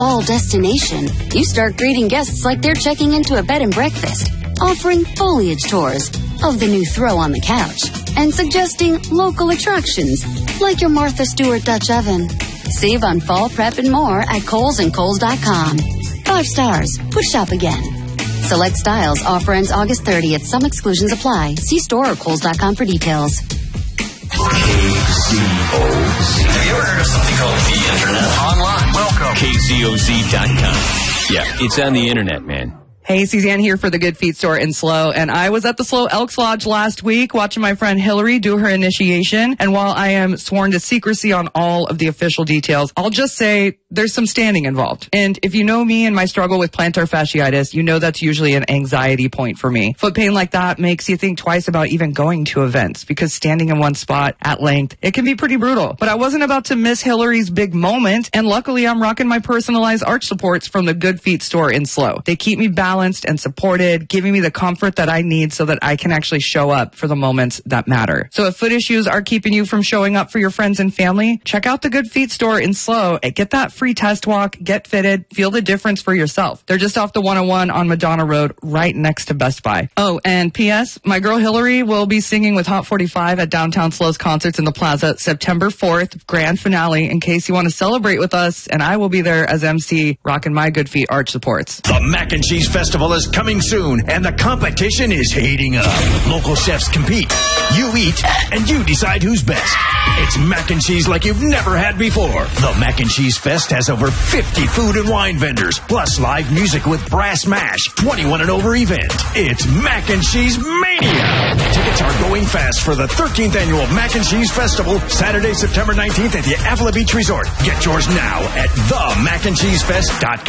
all destination, you start greeting guests like they're checking into a bed and breakfast, offering foliage tours of the new throw on the couch, and suggesting local attractions like your Martha Stewart Dutch oven. Save on fall prep and more at KohlsandKohls.com. 5 stars. Push shop again. Select styles. Offer ends August 30th. Some exclusions apply. See store or Kohls.com for details. KCOZ. Have you ever heard of something called the Internet? Online. Welcome. KCOZ.com. Yeah, it's on the Internet, man. Hey, Suzanne here for the Good Feet store in SLO, and I was at the SLO Elks Lodge last week watching my friend Hillary do her initiation, and while I am sworn to secrecy on all of the official details, I'll just say there's some standing involved. And if you know me and my struggle with plantar fasciitis, you know that's usually an anxiety point for me. Foot pain like that makes you think twice about even going to events, because standing in one spot at length, it can be pretty brutal. But I wasn't about to miss Hillary's big moment, and luckily I'm rocking my personalized arch supports from the Good Feet store in SLO. They keep me balanced and supported, giving me the comfort that I need so that I can actually show up for the moments that matter. So if foot issues are keeping you from showing up for your friends and family, check out the Good Feet store in SLO and get that free test walk, get fitted, feel the difference for yourself. They're just off the 101 on Madonna Road, right next to Best Buy. Oh, and P.S., my girl Hillary will be singing with Hot 45 at Downtown SLO's Concerts in the Plaza September 4th, grand finale, in case you want to celebrate with us, and I will be there as MC, rocking my Good Feet arch supports. The Mac and Cheese Festival is coming soon, and the competition is heating up. Local chefs compete. You eat, and you decide who's best. It's mac and cheese like you've never had before. The Mac and Cheese Fest has over 50 food and wine vendors, plus live music with Brass Mash, 21 and over event. It's Mac and Cheese Mania. Tickets are going fast for the 13th annual Mac and Cheese Festival, Saturday, September 19th at the Avila Beach Resort. Get yours now at themacandcheesefest.com.